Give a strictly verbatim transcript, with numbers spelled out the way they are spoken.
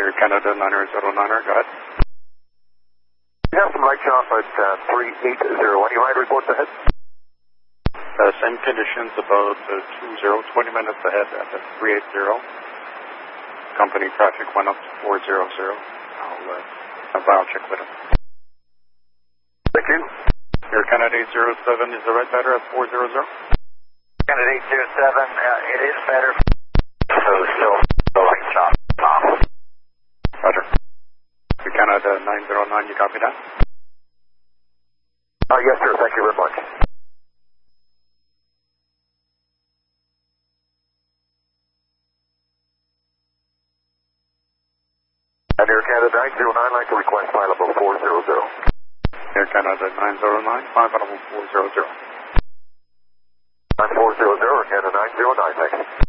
Air Canada niner zero niner, go ahead. We have some light off at uh, three eight zero. Any line reports ahead? Uh, same conditions, about uh, two zero, twenty minutes ahead at the three eight zero. Company traffic went up to four zero zero. I'll, uh, I'll check with him. Thank you. Air Canada eight zero seven, is the right better at four zero zero? Canada eight zero seven, uh, it is better. So still the light shot off. Roger. Air Canada nine zero nine, you copy that? Uh, yes, sir. Thank you very much. And Air Canada nine zero nine, like to request file level four zero zero. Air Canada nine zero nine, file level four zero zero. nine four zero zero, Canada nine zero nine, thanks.